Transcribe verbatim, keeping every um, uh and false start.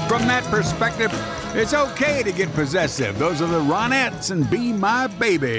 From that perspective, it's okay to get possessive. Those are the Ronettes and Be My Baby.